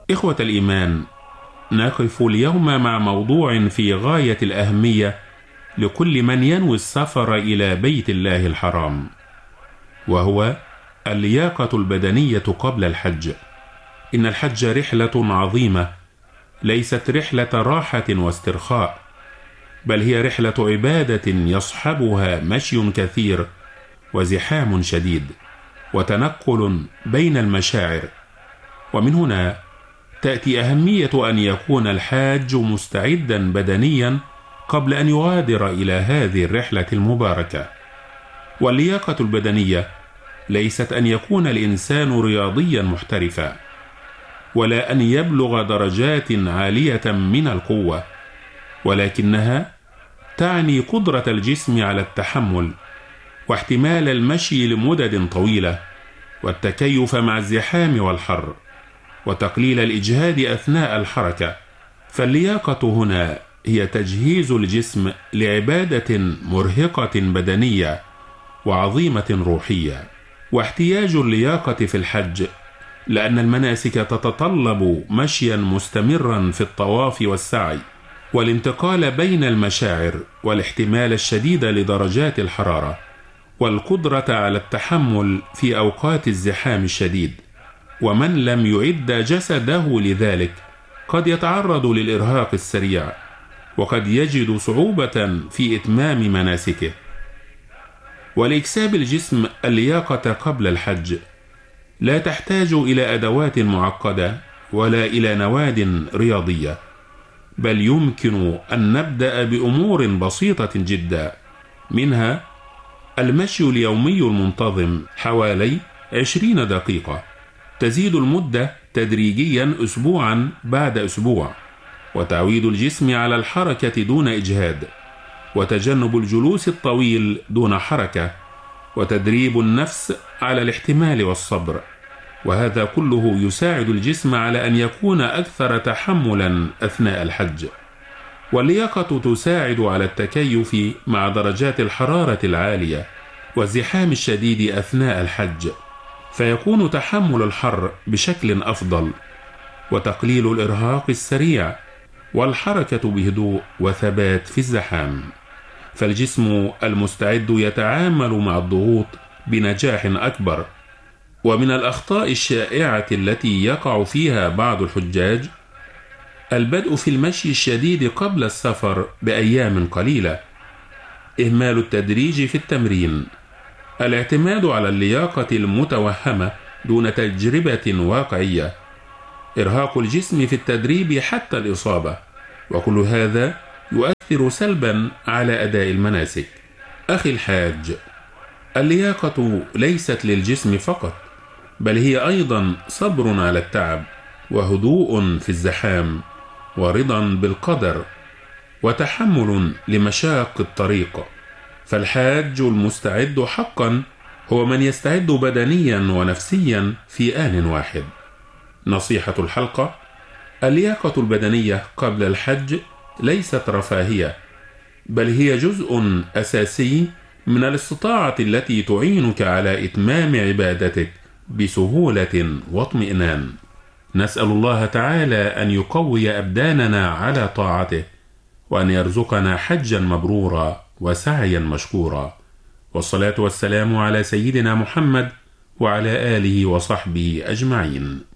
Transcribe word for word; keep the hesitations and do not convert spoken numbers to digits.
إخوة الإيمان، نقف اليوم مع موضوع في غاية الأهمية لكل من ينوي السفر إلى بيت الله الحرام، وهو اللياقة البدنية قبل الحج. إن الحج رحلة عظيمة، ليست رحلة راحة واسترخاء، بل هي رحلة عبادة يصحبها مشي كثير وزحام شديد وتنقل بين المشاعر. ومن هنا تأتي أهمية أن يكون الحاج مستعدا بدنيا قبل أن يغادر إلى هذه الرحلة المباركة. واللياقة البدنية ليست أن يكون الإنسان رياضيا محترفا، ولا أن يبلغ درجات عالية من القوة، ولكنها تعني قدرة الجسم على التحمل واحتمال المشي لمدد طويلة، والتكيف مع الزحام والحر، وتقليل الإجهاد أثناء الحركة. فاللياقة هنا هي تجهيز الجسم لعبادة مرهقة بدنية وعظيمة روحية. واحتياج اللياقة في الحج لأن المناسك تتطلب مشيا مستمرا في الطواف والسعي، والانتقال بين المشاعر، والاحتمال الشديد لدرجات الحرارة، والقدرة على التحمل في أوقات الزحام الشديد. ومن لم يعد جسده لذلك قد يتعرض للإرهاق السريع، وقد يجد صعوبة في إتمام مناسكه. ولإكساب الجسم اللياقة قبل الحج لا تحتاج إلى أدوات معقدة ولا إلى نواد رياضية، بل يمكن أن نبدأ بأمور بسيطة جدا، منها المشي اليومي المنتظم حوالي عشرين دقيقة، تزيد المدة تدريجيا أسبوعا بعد أسبوع، وتعويد الجسم على الحركة دون إجهاد، وتجنب الجلوس الطويل دون حركة، وتدريب النفس على الاحتمال والصبر. وهذا كله يساعد الجسم على أن يكون أكثر تحملا أثناء الحج. واللياقة تساعد على التكيف مع درجات الحرارة العالية والزحام الشديد أثناء الحج، فيكون تحمل الحر بشكل أفضل، وتقليل الإرهاق السريع، والحركة بهدوء وثبات في الزحام. فالجسم المستعد يتعامل مع الضغوط بنجاح أكبر. ومن الأخطاء الشائعة التي يقع فيها بعض الحجاج البدء في المشي الشديد قبل السفر بأيام قليلة، إهمال التدريج في التمرين، الاعتماد على اللياقة المتوهمة دون تجربة واقعية، إرهاق الجسم في التدريب حتى الإصابة، وكل هذا يؤثر سلبا على أداء المناسك. أخي الحاج، اللياقة ليست للجسم فقط، بل هي أيضا صبر على التعب، وهدوء في الزحام، ورضا بالقدر، وتحمل لمشاق الطريق. فالحاج المستعد حقا هو من يستعد بدنيا ونفسيا في آن واحد. نصيحة الحلقة: اللياقة البدنية قبل الحج ليست رفاهية، بل هي جزء أساسي من الاستطاعة التي تعينك على إتمام عبادتك بسهولة واطمئنان. نسأل الله تعالى أن يقوي أبداننا على طاعته، وأن يرزقنا حجا مبرورا وسعيا مشكورا. والصلاة والسلام على سيدنا محمد وعلى آله وصحبه أجمعين.